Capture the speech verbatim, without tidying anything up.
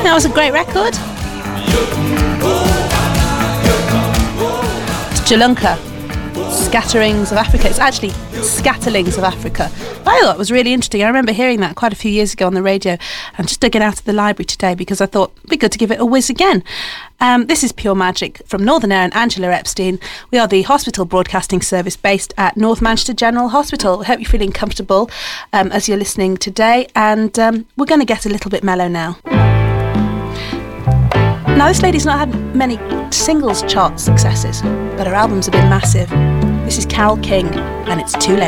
that was a great record? It's Jalunka, Scatterings of Africa. It's actually Scatterlings of Africa. But I thought it was really interesting. I remember hearing that quite a few years ago on the radio and just dug it out of the library today because I thought it'd be good to give it a whiz again. Um, this is Pure Magic from Northern Air and Angela Epstein. We are the hospital broadcasting service based at North Manchester General Hospital. I hope you're feeling comfortable um, as you're listening today, and um, we're going to get a little bit mellow now. Now, this lady's not had many singles chart successes, but her albums have been massive. This is Carole King, and it's Too Late.